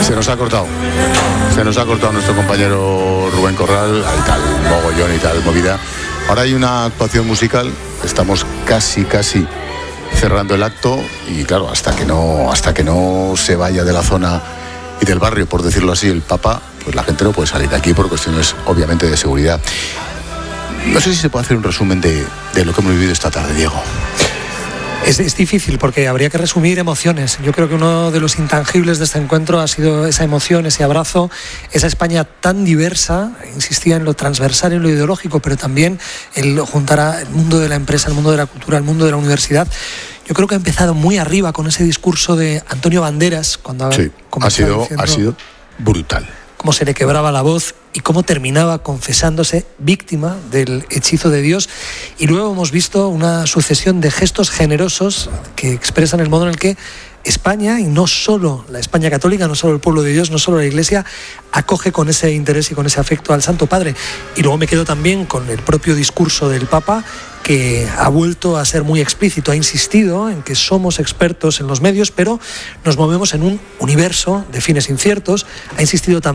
Se nos ha cortado nuestro compañero Rubén Corral, hay tal mogollón y tal movida. Ahora hay una actuación musical, estamos casi cerrando el acto y claro, hasta que no se vaya de la zona y del barrio, por decirlo así, el Papa, pues la gente no puede salir de aquí por cuestiones obviamente de seguridad. No sé si se puede hacer un resumen de lo que hemos vivido esta tarde, Diego. Es difícil porque habría que resumir emociones. Yo creo que uno de los intangibles de este encuentro ha sido esa emoción, ese abrazo, esa España tan diversa. Insistía en lo transversal, en lo ideológico, pero también el juntar al mundo de la empresa, el mundo de la cultura, el mundo de la universidad. Yo creo que ha empezado muy arriba con ese discurso de Antonio Banderas cuando ha sido brutal. Cómo se le quebraba la voz y cómo terminaba confesándose víctima del hechizo de Dios. Y luego hemos visto una sucesión de gestos generosos que expresan el modo en el que España, y no solo la España católica, no solo el pueblo de Dios, no solo la Iglesia, acoge con ese interés y con ese afecto al Santo Padre. Y luego me quedo también con el propio discurso del Papa, que ha vuelto a ser muy explícito, ha insistido en que somos expertos en los medios, pero nos movemos en un universo de fines inciertos, ha insistido también